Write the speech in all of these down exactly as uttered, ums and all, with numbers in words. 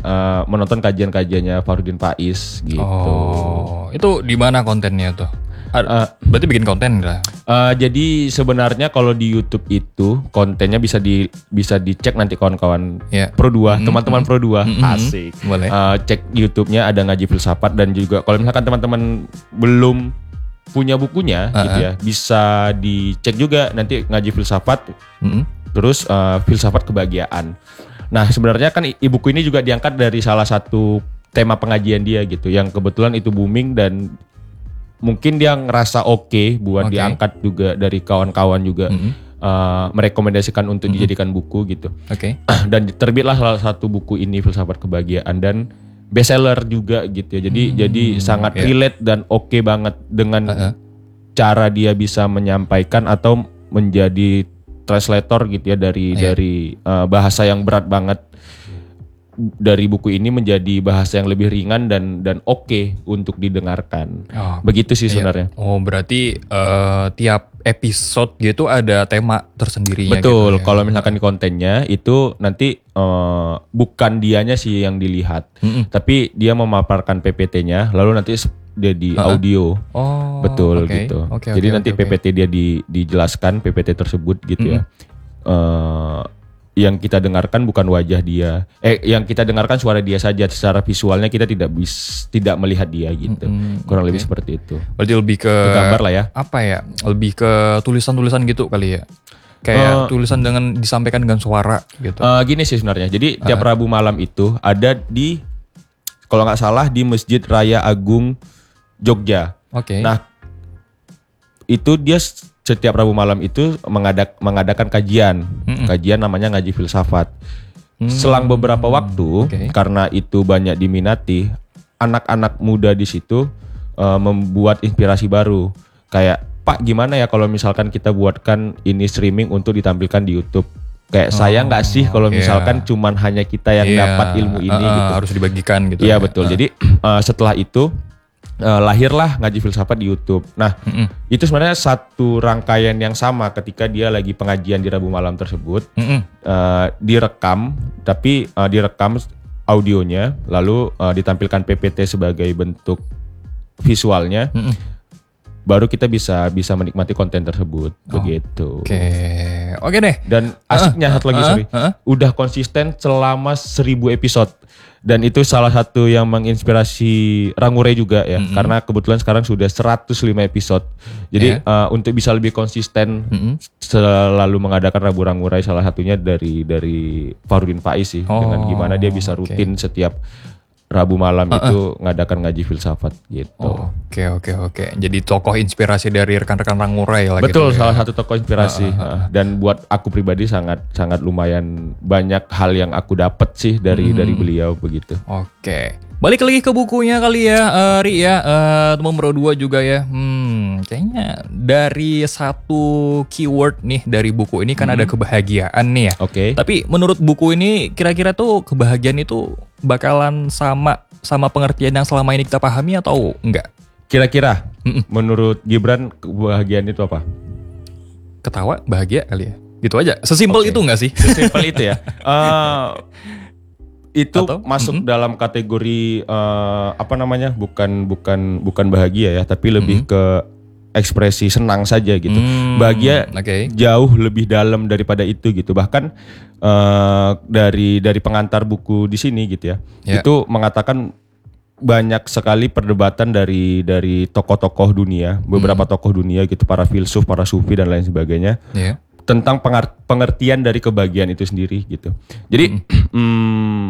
uh, menonton kajian-kajiannya Farudin Faiz gitu. Oh, itu di mana kontennya tuh? Uh, berarti bikin konten lah. Uh, jadi sebenarnya kalau di YouTube itu kontennya bisa di bisa dicek nanti kawan-kawan yeah. Pro dua, mm-hmm. teman-teman Pro dua, mm-hmm. asik. Boleh. Uh, cek YouTube-nya ada Ngaji Filsafat dan juga kalau misalkan teman-teman belum punya bukunya uh-huh. gitu ya, bisa dicek juga nanti Ngaji Filsafat. Mm-hmm. Terus uh, Filsafat Kebahagiaan. Nah, sebenarnya kan i- buku ini juga diangkat dari salah satu tema pengajian dia gitu yang kebetulan itu booming dan mungkin dia ngerasa oke okay buat okay. diangkat juga dari kawan-kawan juga mm-hmm. uh, merekomendasikan untuk mm-hmm. dijadikan buku gitu. Oke. Okay. Dan terbitlah salah satu buku ini Filsafat Kebahagiaan dan bestseller juga gitu ya. Jadi hmm, jadi sangat yeah. relate dan oke okay banget dengan uh-huh. cara dia bisa menyampaikan atau menjadi translator gitu ya dari yeah. dari uh, bahasa yang berat banget. Dari buku ini menjadi bahasa yang lebih ringan dan dan oke okay untuk didengarkan. Oh, begitu sih sebenarnya. Iya. Oh, berarti uh, tiap episode gitu ada tema tersendirinya. Betul. Gitu, ya? Kalau misalkan di kontennya itu nanti uh, bukan dianya sih yang dilihat, mm-mm. tapi dia memaparkan P P T-nya, lalu nanti dia di uh-huh. audio. Oh, betul okay. gitu. Okay, Jadi okay, nanti okay, P P T okay. dia di, dijelaskan P P T tersebut gitu mm-hmm. ya. Uh, yang kita dengarkan bukan wajah dia, eh yang kita dengarkan suara dia saja, secara visualnya kita tidak bis, tidak melihat dia gitu, mm-hmm. kurang okay. lebih seperti itu. Berarti lebih ke gambar lah ya. Apa ya? Lebih ke tulisan-tulisan gitu kali ya. Kayak uh, tulisan dengan disampaikan dengan suara gitu. Uh, gini sih sebenarnya. Jadi tiap uh. Rabu malam itu ada di, kalau nggak salah di Masjid Raya Agung Jogja. Oke. Okay. Nah itu dia setiap Rabu malam itu mengadak, mengadakan kajian, mm-mm. kajian namanya Ngaji Filsafat. Mm. Selang beberapa waktu, okay. karena itu banyak diminati, anak-anak muda di situ uh, membuat inspirasi baru. Kayak, Pak gimana ya kalau misalkan kita buatkan ini streaming untuk ditampilkan di YouTube. Kayak oh, saya nggak sih kalau yeah. misalkan cuman hanya kita yang yeah. dapat ilmu ini uh, gitu. Harus dibagikan gitu. Iya ya. Betul. Uh. Jadi uh, setelah itu Uh, lahirlah Ngaji Filsafat di YouTube. Nah, mm-mm. itu sebenarnya satu rangkaian yang sama ketika dia lagi pengajian di Rabu malam tersebut. Uh, direkam, tapi uh, direkam audionya, lalu uh, ditampilkan P P T sebagai bentuk visualnya. Mm-mm. Baru kita bisa bisa menikmati konten tersebut, oh, begitu. Oke, oke deh. Dan asiknya uh, satu lagi uh, sorry, uh, uh. udah konsisten selama seribu episode. Dan itu salah satu yang menginspirasi Rangure juga ya, mm-hmm. karena kebetulan sekarang sudah seratus lima episode. Jadi yeah. uh, untuk bisa lebih konsisten mm-hmm. selalu mengadakan Rabu Rangure salah satunya dari dari Farudin Faiz sih, oh, dengan gimana dia bisa rutin okay. setiap Rabu malam uh-uh. itu ngadakan Ngaji Filsafat gitu. Oke oh, oke okay, oke. Okay. Jadi tokoh inspirasi dari rekan-rekan Rangure lah. Betul, gitu, salah ya. satu tokoh inspirasi. Uh-uh. Dan buat aku pribadi sangat sangat lumayan banyak hal yang aku dapat sih dari hmm. dari beliau begitu. Oke. Okay. Balik lagi ke bukunya kali ya, uh, Ri ya, uh, teman Pro dua juga ya. Hmm, kayaknya dari satu keyword nih dari buku ini kan hmm. ada kebahagiaan nih ya. Oke. Okay. Tapi menurut buku ini kira-kira tuh kebahagiaan itu bakalan sama sama pengertian yang selama ini kita pahami atau enggak? Kira-kira Mm-mm. menurut Gibran kebahagiaan itu apa? Ketawa bahagia kali ya. Gitu aja. Sesimpel okay. itu enggak sih? Sesimpel itu ya. Uh, itu Atau? masuk mm-hmm. dalam kategori uh, apa namanya? Bukan bukan bukan bahagia ya, tapi lebih mm-hmm. ke ekspresi senang saja gitu. Mm, bahagia okay. jauh lebih dalam daripada itu gitu. Bahkan uh, dari dari pengantar buku di sini gitu ya. Yeah. Itu mengatakan banyak sekali perdebatan dari dari tokoh-tokoh dunia, beberapa mm. tokoh dunia gitu, para filsuf, para sufi dan lain sebagainya. Yeah. Tentang pengertian dari kebahagiaan itu sendiri gitu. Jadi mm. hmm,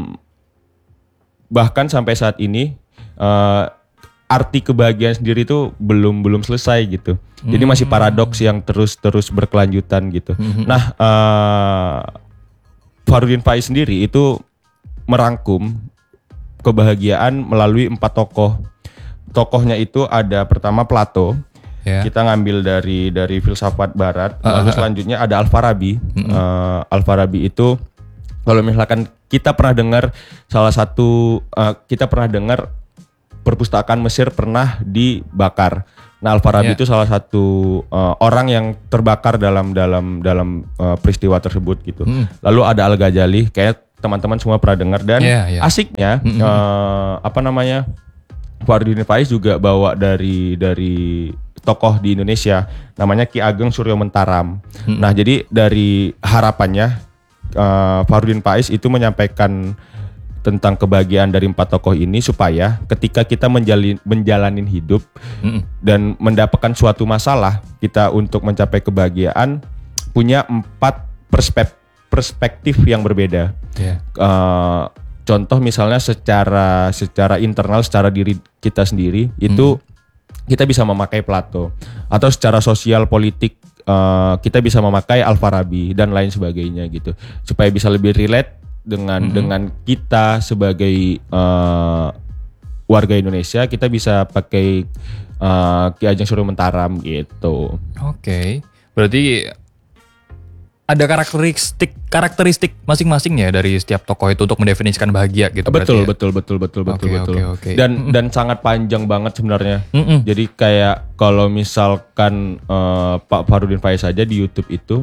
bahkan sampai saat ini uh, arti kebahagiaan sendiri itu belum belum selesai gitu. Mm. Jadi masih paradoks yang terus-terus berkelanjutan gitu. Mm-hmm. Nah, uh, Farudin Faiz sendiri itu merangkum kebahagiaan melalui empat tokoh. Tokohnya itu ada pertama Plato. Yeah. Kita ngambil dari dari filsafat barat. Uh, Lalu uh, selanjutnya ada Al-Farabi. Uh, uh, Al-Farabi itu kalau misalkan kita pernah dengar salah satu uh, kita pernah dengar perpustakaan Mesir pernah dibakar. Nah, Al-Farabi yeah. itu salah satu uh, orang yang terbakar dalam dalam dalam uh, peristiwa tersebut gitu. Mm. Lalu ada Al-Ghazali, kayak teman-teman semua pernah dengar dan yeah, yeah. asiknya mm-hmm. uh, apa namanya Fardudin Faiz juga bawa dari dari tokoh di Indonesia namanya Ki Ageng Suryo Mentaram. Mm-hmm. Nah jadi dari harapannya uh, Fardudin Faiz itu menyampaikan tentang kebahagiaan dari empat tokoh ini supaya ketika kita menjalin, menjalanin hidup mm-hmm. dan mendapatkan suatu masalah kita untuk mencapai kebahagiaan punya empat perspektif perspektif yang berbeda. Yeah. Uh, contoh misalnya secara secara internal secara diri kita sendiri itu mm-hmm. kita bisa memakai Plato atau secara sosial politik uh, kita bisa memakai Al-Farabi dan lain sebagainya gitu supaya bisa lebih relate dengan mm-hmm. dengan kita sebagai uh, warga Indonesia kita bisa pakai uh, Ki Ageng Suryo Mentaram gitu. Oke, okay. Berarti ada karakteristik karakteristik masing-masing ya dari setiap tokoh itu untuk mendefinisikan bahagia gitu. Betul ya? betul betul betul betul okay, betul. Okay, okay. Dan mm-hmm. dan sangat panjang banget sebenarnya. Mm-hmm. Jadi kayak kalau misalkan uh, Pak Fardudin Faiz saja di YouTube itu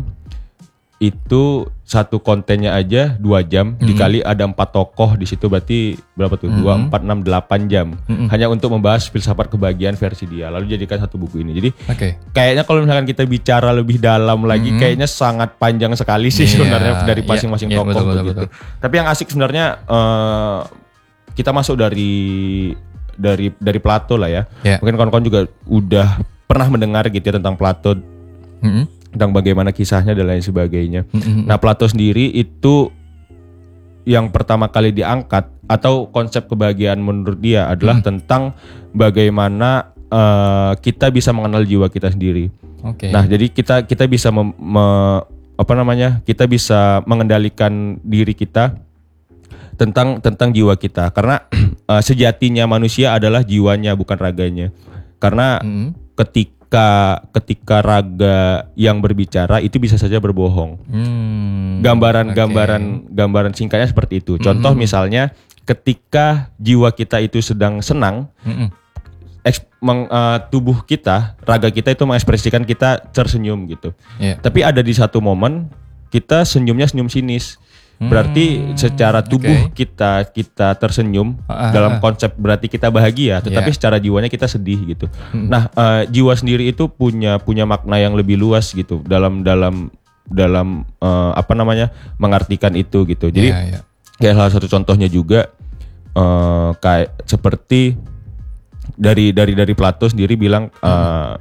itu satu kontennya aja dua jam mm-hmm. dikali ada empat tokoh di situ berarti berapa tuh? dua, empat, enam, delapan jam mm-hmm. hanya untuk membahas filsafat kebahagiaan versi dia lalu jadikan satu buku ini. Jadi okay. kayaknya kalau misalkan kita bicara lebih dalam lagi mm-hmm. kayaknya sangat panjang sekali sih yeah, sebenarnya dari masing-masing yeah, tokoh yeah, betul, begitu. Betul, betul. Tapi yang asik sebenarnya uh, kita masuk dari dari dari Plato lah ya. Yeah. Mungkin kawan-kawan juga udah pernah mendengar gitu ya tentang Plato. Mm-hmm. Tentang bagaimana kisahnya dan lain sebagainya. Mm-hmm. Nah Plato sendiri itu yang pertama kali diangkat atau konsep kebahagiaan menurut dia adalah mm. tentang bagaimana uh, kita bisa mengenal jiwa kita sendiri. Okay. Nah jadi kita kita bisa mem, me, apa namanya kita bisa mengendalikan diri kita tentang tentang jiwa kita karena uh, sejatinya manusia adalah jiwanya bukan raganya karena mm. ketika Ketika, ketika raga yang berbicara itu bisa saja berbohong. Hmm, gambaran, okay. gambaran, gambaran singkatnya seperti itu. Contoh mm-hmm. misalnya, ketika jiwa kita itu sedang senang, mm-hmm. eks, meng, uh, tubuh kita, raga kita itu mengekspresikan kita tersenyum gitu. Yeah. Tapi ada di satu momen kita senyumnya senyum sinis. Berarti hmm, secara tubuh okay. kita kita tersenyum uh, dalam konsep berarti kita bahagia, tetapi yeah. secara jiwanya kita sedih gitu. Hmm. Nah, uh, jiwa sendiri itu punya punya makna yang lebih luas gitu dalam dalam dalam uh, apa namanya mengartikan itu gitu. Jadi yeah, yeah. kayak salah satu contohnya juga uh, kayak seperti dari dari dari Plato sendiri bilang uh, hmm.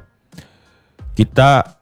kita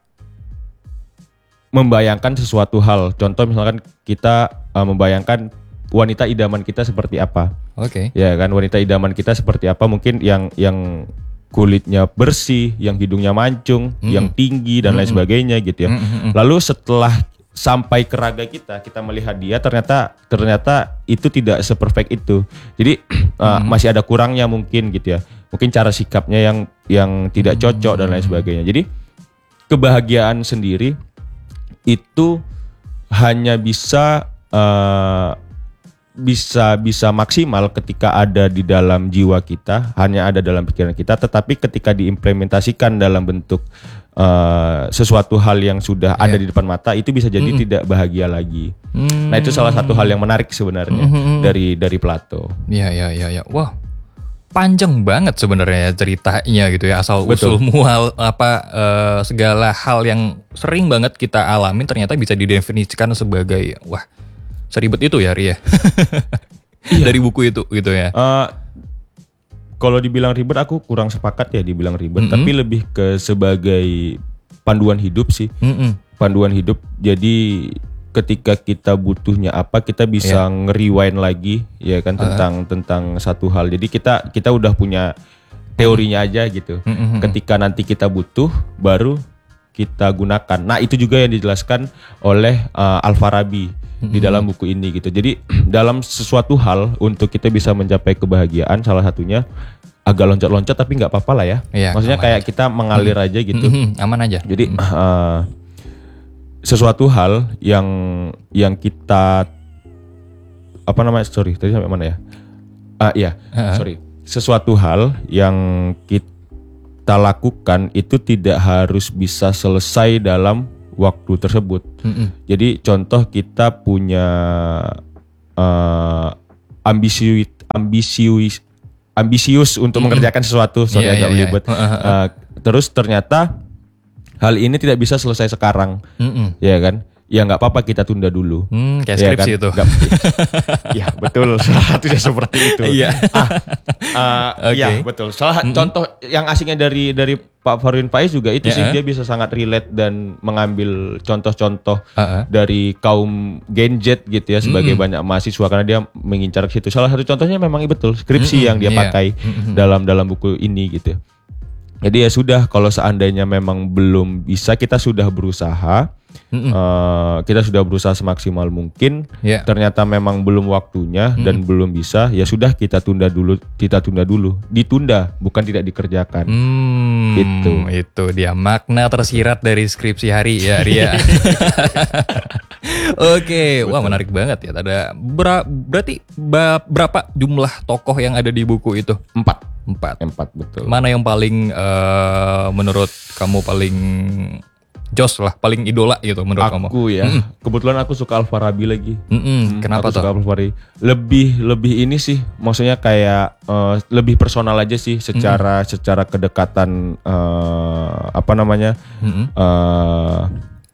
membayangkan sesuatu hal. Contoh misalkan kita uh, membayangkan wanita idaman kita seperti apa. Oke. Okay. Ya kan wanita idaman kita seperti apa? Mungkin yang yang kulitnya bersih, yang hidungnya mancung, mm. yang tinggi dan mm-hmm. lain sebagainya gitu ya. Mm-hmm. Lalu setelah sampai ke raga kita, kita melihat dia ternyata ternyata itu tidak seperfect itu. Jadi mm-hmm. uh, masih ada kurangnya mungkin gitu ya. Mungkin cara sikapnya yang yang tidak cocok mm-hmm. dan lain sebagainya. Jadi kebahagiaan sendiri itu hanya bisa uh, bisa bisa maksimal ketika ada di dalam jiwa kita, hanya ada dalam pikiran kita, tetapi ketika diimplementasikan dalam bentuk uh, sesuatu hal yang sudah yeah. ada di depan mata itu bisa jadi mm. tidak bahagia lagi. Mm. Nah, itu salah satu hal yang menarik sebenarnya mm-hmm. dari dari Plato. Iya iya iya ya. Wah. Panjang banget sebenarnya ceritanya gitu ya, asal usul mual apa uh, segala hal yang sering banget kita alamin ternyata bisa didefinisikan sebagai wah seribet itu ya Ria. Iya. Dari buku itu gitu ya. Uh, kalau dibilang ribet aku kurang sepakat ya dibilang ribet, mm-hmm. tapi lebih ke sebagai panduan hidup sih. Mm-hmm. Panduan hidup. Jadi ketika kita butuhnya apa kita bisa yeah. nge-rewind lagi ya kan tentang uh. tentang satu hal. Jadi kita kita udah punya teorinya aja gitu. Mm-hmm. Ketika nanti kita butuh baru kita gunakan. Nah, itu juga yang dijelaskan oleh uh, Al-Farabi mm-hmm. di dalam buku ini gitu. Jadi dalam sesuatu hal untuk kita bisa mencapai kebahagiaan salah satunya agak loncat-loncat tapi nggak apa-apa lah ya. Yeah, maksudnya kayak aja. Kita mengalir mm-hmm. aja gitu. Mm-hmm. Aman aja. Jadi uh, sesuatu hal yang yang kita apa namanya sorry tadi sampai mana ya ah iya uh-huh. sorry sesuatu hal yang kita lakukan itu tidak harus bisa selesai dalam waktu tersebut. Mm-mm. Jadi contoh kita punya uh, ambisius ambisius ambisius untuk mm-hmm. mengerjakan sesuatu, sorry yeah, agak yeah, belibet. Yeah. Uh, terus ternyata hal ini tidak bisa selesai sekarang, mm-hmm. ya kan? Ya nggak apa-apa kita tunda dulu. Hmm, kayak skripsi ya kan? itu. Gak, ya betul, salah satunya seperti itu. Iya. ah, uh, okay. Ya betul. Salah mm-hmm. contoh yang asiknya dari dari Pak Farudin Faiz juga itu yeah. sih, dia bisa sangat relate dan mengambil contoh-contoh uh-huh. dari kaum Gen Z gitu ya sebagai mm-hmm. banyak mahasiswa karena dia mengincar ke situ. Salah satu contohnya memang betul skripsi mm-hmm. yang dia yeah. pakai mm-hmm. dalam dalam buku ini gitu. Jadi ya sudah, kalau seandainya memang belum bisa, kita sudah berusaha, mm-hmm. uh, kita sudah berusaha semaksimal mungkin. Yeah. Ternyata memang belum waktunya mm-hmm. dan belum bisa, ya sudah kita tunda dulu, kita tunda dulu, ditunda, bukan tidak dikerjakan. Hmm, gitu. Itu dia makna tersirat dari skripsi hari ya, Ria. Oke, wah menarik banget ya. Ada ber- berarti ba- berapa jumlah tokoh yang ada di buku itu? Empat. Empat. Empat, betul. Mana yang paling uh, menurut kamu paling jos lah, paling idola gitu menurut aku, kamu? Aku ya, mm. kebetulan aku suka Al-Farabi lagi. Mm-mm. Kenapa aku tuh? Suka Al-Farabi. Lebih lebih ini sih, maksudnya kayak uh, lebih personal aja sih, secara mm. secara kedekatan uh, apa namanya? Mm-hmm. Uh,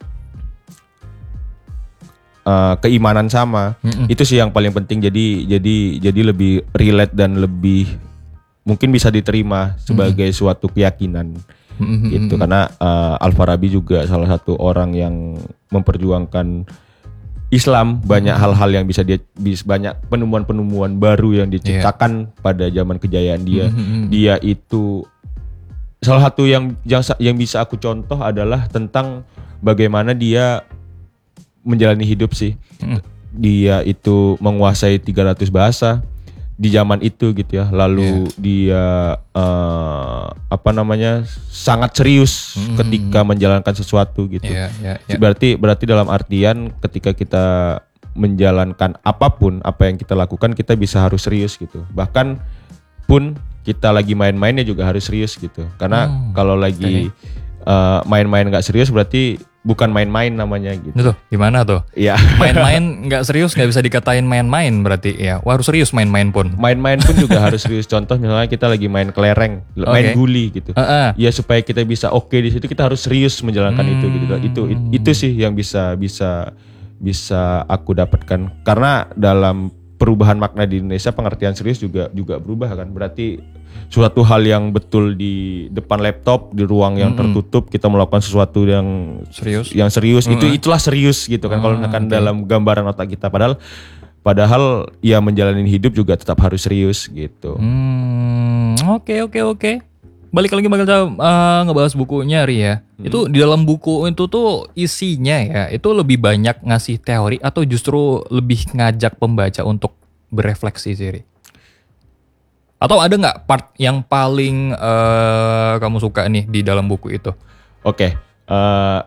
uh, keimanan sama. Mm-mm. Itu sih yang paling penting. Jadi jadi jadi lebih relate dan lebih mungkin bisa diterima sebagai mm-hmm. suatu keyakinan mm-hmm. gitu, karena uh, Al-Farabi juga salah satu orang yang memperjuangkan Islam, banyak mm-hmm. hal-hal yang bisa dia bisa banyak penemuan-penemuan baru yang diciptakan yeah. pada zaman kejayaan dia. Mm-hmm. Dia itu salah satu yang yang yang bisa aku contoh adalah tentang bagaimana dia menjalani hidup sih. Mm-hmm. Dia itu menguasai tiga ratus bahasa di zaman itu gitu ya, lalu yeah. dia uh, apa namanya sangat serius mm-hmm. ketika menjalankan sesuatu gitu. Yeah, yeah, yeah. Berarti berarti dalam artian ketika kita menjalankan apapun apa yang kita lakukan, kita bisa harus serius gitu. Bahkan pun kita lagi main-mainnya juga harus serius gitu. Karena oh, kalau lagi okay. uh, main-main nggak serius berarti bukan main-main namanya gitu. Itu gimana tuh? Iya. Main-main nggak serius nggak bisa dikatain main-main berarti ya. Wah, harus serius main-main pun. Main-main pun juga harus serius. Contoh misalnya kita lagi main kelereng, okay. main guli gitu. Uh-uh. Ya supaya kita bisa oke okay di situ, kita harus serius menjalankan hmm. itu gitu. Itu itu, itu sih yang bisa bisa bisa aku dapatkan. Karena dalam perubahan makna di Indonesia, pengertian serius juga juga berubah kan. Berarti suatu hal yang betul di depan laptop, di ruang yang mm-hmm. tertutup, kita melakukan sesuatu yang serius, yang serius mm-hmm. itu itulah serius gitu kan. Oh, kalau misalkan okay. dalam gambaran otak kita, padahal padahal ya menjalani hidup juga tetap harus serius gitu. Hmm, oke oke oke. Balik lagi bakal uh, ngebahas bukunya, Ri ya. Hmm. Itu di dalam buku itu tuh isinya ya, itu lebih banyak ngasih teori atau justru lebih ngajak pembaca untuk berefleksi sih, Ri? Atau ada nggak part yang paling uh, kamu suka nih di dalam buku itu? Oke, okay. uh,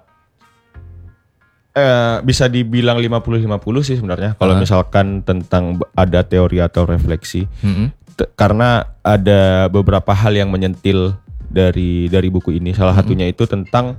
uh, bisa dibilang lima puluh lima puluh sih sebenarnya. Kalau uh. misalkan tentang ada teori atau refleksi, mm-hmm. T- karena ada beberapa hal yang menyentil dari dari buku ini. Salah mm-hmm. satunya itu tentang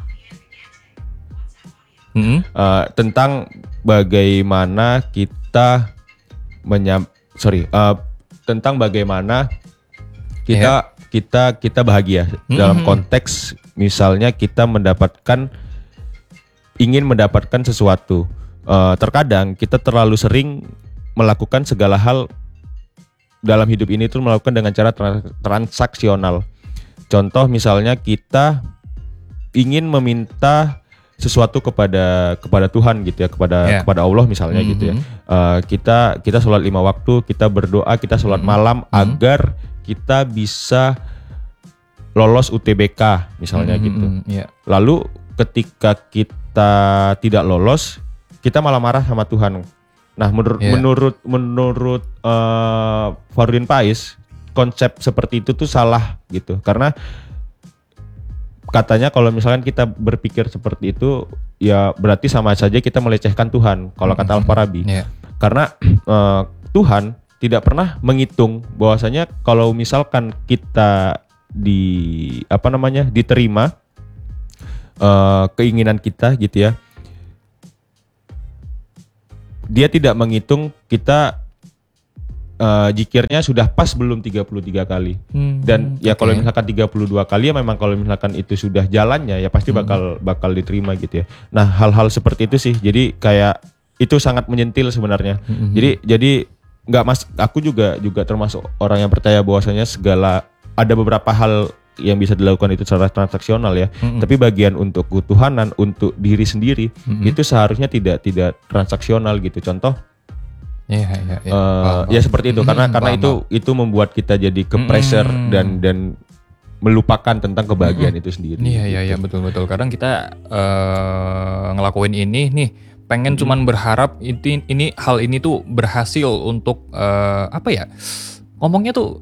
mm-hmm. uh, tentang bagaimana kita menyam sorry. Uh, tentang bagaimana kita yeah. kita kita bahagia mm-hmm. dalam konteks misalnya kita mendapatkan ingin mendapatkan sesuatu. Uh, terkadang kita terlalu sering melakukan segala hal dalam hidup ini tuh melakukan dengan cara trans- transaksional. Contoh misalnya kita ingin meminta sesuatu kepada kepada Tuhan gitu ya, kepada yeah. kepada Allah misalnya mm-hmm. gitu ya. Uh, kita kita sholat lima waktu, kita berdoa, kita sholat mm-hmm. malam mm-hmm. agar kita bisa lolos U T B K misalnya mm-hmm. gitu. Yeah. Lalu ketika kita tidak lolos, kita malah marah sama Tuhan. Nah, menur- yeah. menurut menurut uh, Farudin Faiz, konsep seperti itu tuh salah gitu. Karena katanya kalau misalkan kita berpikir seperti itu, ya berarti sama saja kita melecehkan Tuhan. Kalau kata Al-Farabi, yeah. karena uh, Tuhan tidak pernah menghitung bahwasanya kalau misalkan kita di apa namanya diterima uh, keinginan kita gitu ya, dia tidak menghitung kita uh, zikirnya sudah pas belum tiga puluh tiga kali. Hmm, Dan ya okay. kalau misalkan tiga puluh dua kali ya memang kalau misalkan itu sudah jalannya ya pasti bakal hmm. bakal diterima gitu ya. Nah, hal-hal seperti itu sih. Jadi kayak itu sangat menyentil sebenarnya. Hmm. Jadi jadi nggak mas aku juga juga termasuk orang yang percaya bahwasanya segala ada beberapa hal yang bisa dilakukan itu secara transaksional ya. Mm-hmm. Tapi bagian untuk ketuhanan, untuk diri sendiri mm-hmm. itu seharusnya tidak tidak transaksional gitu. Contoh, yeah, yeah, yeah. Uh, ya seperti itu. Karena mm-hmm. karena itu itu membuat kita jadi ke pressure mm-hmm. dan dan melupakan tentang kebahagiaan mm-hmm. itu sendiri. Iya iya iya betul betul. Kadang kita uh, ngelakuin ini nih, pengen mm-hmm. cuman berharap ini ini hal ini tuh berhasil untuk uh, apa ya? Ngomongnya tuh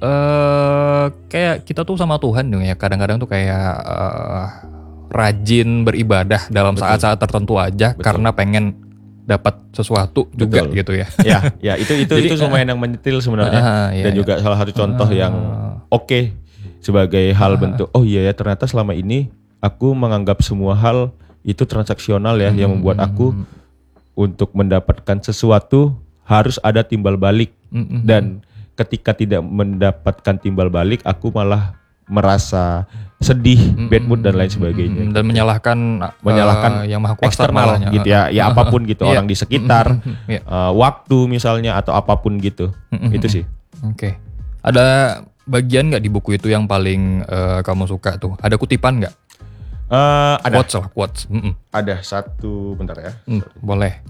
Uh, kayak kita tuh sama Tuhan dong ya, kadang-kadang tuh kayak uh, rajin beribadah dalam betul. saat-saat tertentu aja betul. karena pengen dapat sesuatu betul. juga gitu ya. Ya, ya itu itu Jadi, itu lumayan yang menyetil sebenarnya uh, iya, dan iya. juga salah satu contoh uh, yang oke okay sebagai hal uh, bentuk oh iya ya ternyata selama ini aku menganggap semua hal itu transaksional ya hmm, yang membuat aku hmm. untuk mendapatkan sesuatu harus ada timbal balik hmm, dan ketika tidak mendapatkan timbal balik, aku malah merasa sedih, mm-hmm. bad mood dan lain sebagainya. Mm-hmm. Dan menyalahkan menyalahkan uh, yang maha kuasa eksternal gitu ya, ya apapun gitu orang di sekitar, mm-hmm. yeah. uh, waktu misalnya atau apapun gitu, mm-hmm. itu sih. Oke. Okay. Ada bagian nggak di buku itu yang paling uh, kamu suka tuh? Ada kutipan nggak? Uh, ada. Quotes lah, quotes. Mm-hmm. Ada satu, bentar ya. Mm, boleh.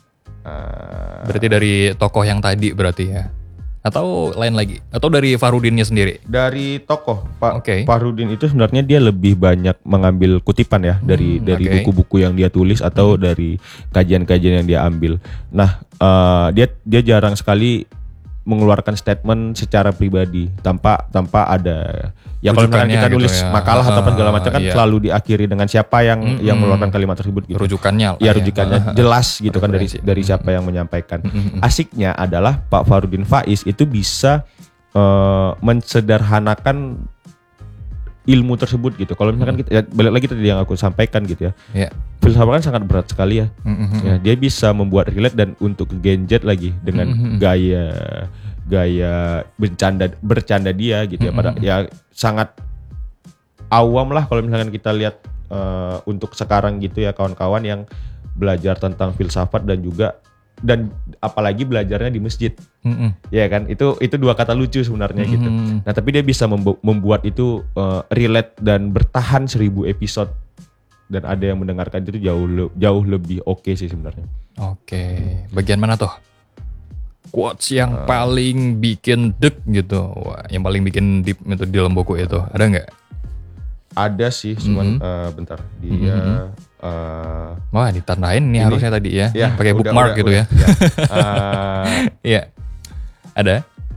Uh, berarti dari tokoh yang tadi berarti ya. Atau lain lagi? Atau dari Fahrudinnya sendiri? Dari tokoh Pak okay. Fahrudin itu sebenarnya dia lebih banyak mengambil kutipan ya dari hmm, dari okay. buku-buku yang dia tulis atau hmm. dari kajian-kajian yang dia ambil. Nah, uh, dia dia jarang sekali mengeluarkan statement secara pribadi tanpa tanpa ada ya kalau misalkan kita gitu nulis ya. makalah atau apa segala macam kan iya. selalu diakhiri dengan siapa yang mm-hmm. yang mengeluarkan kalimat tersebut gitu. Rujukannya ya rujukannya ya. jelas gitu kan dari dari siapa yang menyampaikan. Mm-hmm. Asiknya adalah Pak Fahrudin Faiz itu bisa uh, mensederhanakan ilmu tersebut gitu. Kalau misalkan kita ya, balik lagi tadi yang aku sampaikan gitu ya. Yeah. Filsafat kan sangat berat sekali ya. Mm-hmm. Ya, dia bisa membuat relate dan untuk genjet lagi dengan mm-hmm. gaya gaya bercanda bercanda dia gitu ya. Pada mm-hmm. ya sangat awam lah kalau misalkan kita lihat uh, untuk sekarang gitu ya kawan-kawan yang belajar tentang filsafat dan juga dan apalagi belajarnya di masjid, mm-hmm. ya kan itu itu dua kata lucu sebenarnya mm-hmm. gitu. Nah tapi dia bisa membu- membuat itu uh, relate dan bertahan seribu episode dan ada yang mendengarkan itu jauh le- jauh lebih oke okay sih sebenarnya. Oke, okay. Bagian mana tuh? Quotes yang uh, paling bikin deg gitu, wah, yang paling bikin deep itu di dalam buku itu ada nggak? Ada sih, cuman mm-hmm. uh, bentar dia. Mm-hmm. Uh, Wah ditandain nih ini, harusnya tadi ya, ya pakai bookmark udah, gitu udah, ya. Ya. Uh, ya. Ada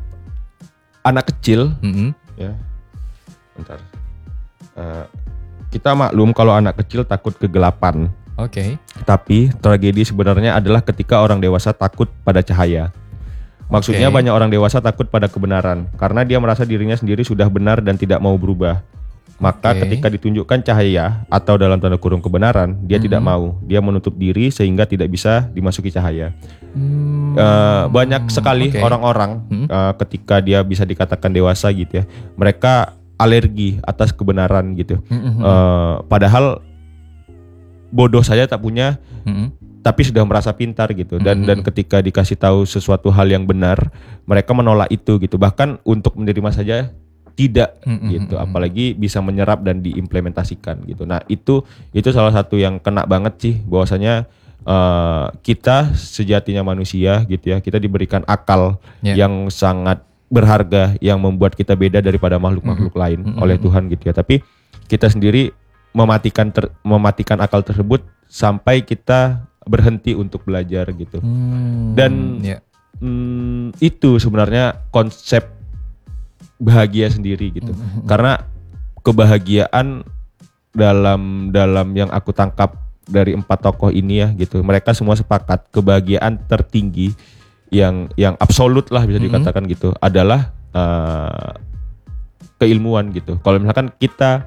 anak kecil, mm-hmm. ya. Bentar. Uh, kita maklum kalau anak kecil takut kegelapan. Oke. Okay. Tapi tragedi sebenarnya adalah ketika orang dewasa takut pada cahaya. Maksudnya okay. banyak orang dewasa takut pada kebenaran karena dia merasa dirinya sendiri sudah benar dan tidak mau berubah. Maka okay. ketika ditunjukkan cahaya atau dalam tanda kurung kebenaran, dia mm-hmm. tidak mau. Dia menutup diri sehingga tidak bisa dimasuki cahaya. Mm-hmm. Uh, banyak sekali okay. orang-orang mm-hmm. uh, ketika dia bisa dikatakan dewasa gitu ya, mereka alergi atas kebenaran gitu. Mm-hmm. Uh, padahal bodoh saja tak punya, mm-hmm. tapi sudah merasa pintar gitu. Dan mm-hmm. dan ketika dikasih tahu sesuatu hal yang benar, mereka menolak itu gitu. Bahkan untuk menerima saja tidak mm-hmm. gitu, apalagi bisa menyerap dan diimplementasikan gitu. Nah itu itu salah satu yang kena banget sih, bahwasanya uh, kita sejatinya manusia gitu ya, kita diberikan akal yeah. yang sangat berharga yang membuat kita beda daripada makhluk-makhluk mm-hmm. lain mm-hmm. oleh Tuhan gitu ya. Tapi kita sendiri mematikan ter, mematikan akal tersebut sampai kita berhenti untuk belajar gitu. Mm, dan yeah. mm, itu sebenarnya konsep bahagia sendiri gitu. Mm-hmm. Karena kebahagiaan dalam dalam yang aku tangkap dari empat tokoh ini ya gitu, mereka semua sepakat kebahagiaan tertinggi yang yang absolut lah bisa dikatakan mm-hmm. gitu adalah uh, keilmuan gitu. Kalau misalkan kita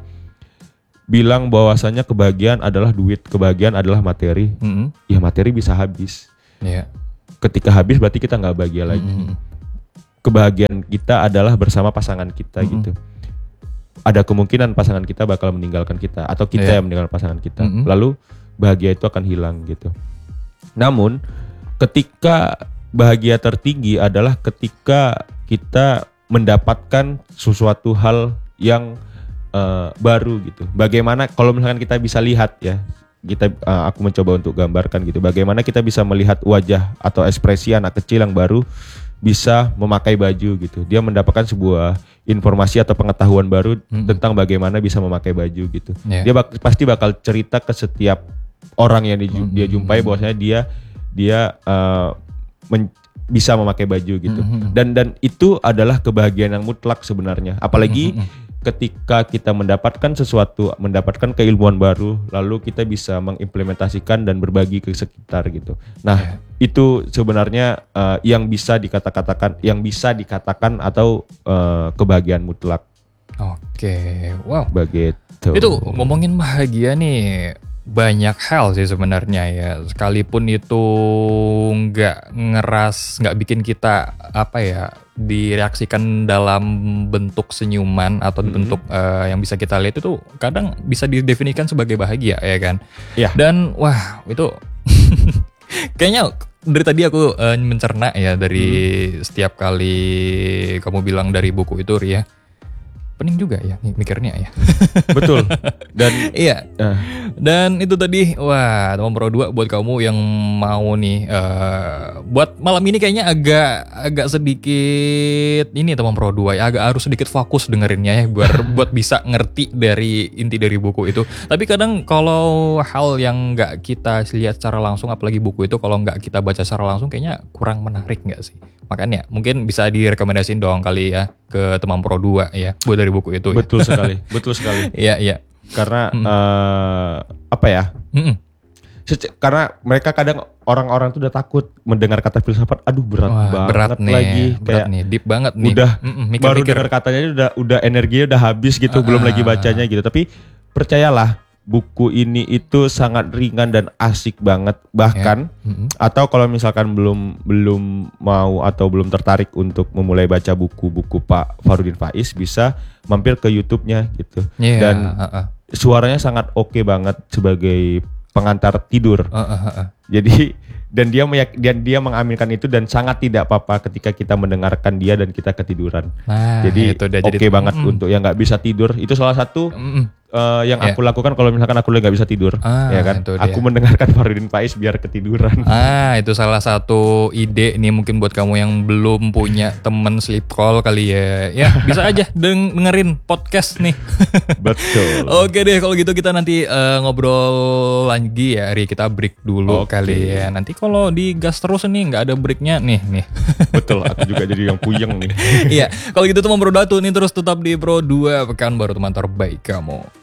bilang bahwasanya kebahagiaan adalah duit, kebahagiaan adalah materi, mm-hmm. ya materi bisa habis. Yeah. Ketika habis berarti kita nggak bahagia lagi. Mm-hmm. Kebahagiaan kita adalah bersama pasangan kita mm-hmm. gitu. Ada kemungkinan pasangan kita bakal meninggalkan kita atau kita yeah. yang meninggalkan pasangan kita. Mm-hmm. Lalu bahagia itu akan hilang gitu. Namun ketika bahagia tertinggi adalah ketika kita mendapatkan sesuatu hal yang uh, baru gitu. Bagaimana kalau misalkan kita bisa lihat ya, kita uh, aku mencoba untuk gambarkan gitu. Bagaimana kita bisa melihat wajah atau ekspresi anak kecil yang baru bisa memakai baju gitu. Dia mendapatkan sebuah informasi atau pengetahuan baru hmm. tentang bagaimana bisa memakai baju gitu. Yeah. Dia bak- pasti bakal cerita ke setiap orang yang di- hmm. dia jumpai bahwasanya dia dia uh, men- bisa memakai baju gitu. Hmm. Dan dan itu adalah kebahagiaan yang mutlak sebenarnya. Apalagi hmm. ketika kita mendapatkan sesuatu, mendapatkan keilmuan baru, lalu kita bisa mengimplementasikan dan berbagi ke sekitar gitu. Nah, yeah. itu sebenarnya uh, yang bisa dikata-katakan, yang bisa dikatakan atau uh, kebahagiaan mutlak. Oke, wow. Begitu. Itu ngomongin bahagia nih, banyak hal sih sebenarnya ya. Sekalipun itu nggak ngeras, nggak bikin kita apa ya, direaksikan dalam bentuk senyuman atau hmm. bentuk uh, yang bisa kita lihat itu kadang bisa didefinisikan sebagai bahagia ya kan. Iya. Dan wah itu kayaknya dari tadi aku uh, mencerna ya dari hmm. setiap kali kamu bilang dari buku itu Ria. Pening juga ya mikirnya ya. Betul. Dan iya. Uh. Dan itu tadi wah teman Pro dua buat kamu yang mau nih uh, buat malam ini kayaknya agak agak sedikit ini teman Pro dua ya, agak harus sedikit fokus dengerinnya ya biar buat bisa ngerti dari inti dari buku itu. Tapi kadang kalau hal yang nggak kita lihat secara langsung, apalagi buku itu kalau nggak kita baca secara langsung kayaknya kurang menarik nggak sih? Makanya mungkin bisa direkomendasiin dong kali ya ke teman Pro dua ya buat dari buku itu. Betul ya. sekali, betul sekali. Iya iya. Karena Mm. uh, apa ya? Mm-mm. Sece- karena mereka kadang orang-orang tuh udah takut mendengar kata filsafat. Aduh berat Wah, banget berat nih, lagi. berat Kayak nih, deep banget nih. Udah Mm-mm, baru mikir-mikir. dengar katanya udah udah energinya udah habis gitu, Uh, belum uh. lagi bacanya gitu. Tapi percayalah, buku ini itu sangat ringan dan asik banget. Bahkan Yeah. Mm-hmm. atau kalau misalkan belum belum mau atau belum tertarik untuk memulai baca buku-buku Pak Farudin Faiz, bisa mampir ke YouTube-nya gitu. Yeah, Dan uh-uh. suaranya sangat oke banget sebagai pengantar tidur. Uh-uh. Jadi dan dia meyak, dan dia mengaminkan itu dan sangat tidak apa-apa ketika kita mendengarkan dia dan kita ketiduran. Nah, jadi oke okay banget mm-mm. untuk yang nggak bisa tidur. Itu salah satu uh, yang yeah. aku lakukan kalau misalkan aku lagi nggak bisa tidur, ah, ya kan? Aku mendengarkan Farudin Faiz biar ketiduran. Ah, itu salah satu ide nih mungkin buat kamu yang belum punya temen sleep call kali ya. Ya bisa aja deng- dengerin podcast nih. Betul. Oke deh kalau gitu kita nanti uh, ngobrol lagi ya, Ri. Kita break dulu okay. kali ya. Nanti kalau digas terus nih nggak ada breaknya nih nih. Betul, aku juga jadi yang puyeng nih. Iya, kalau gitu teman Pro dua nih terus tetap di Pro dua, pekan baru teman terbaik kamu.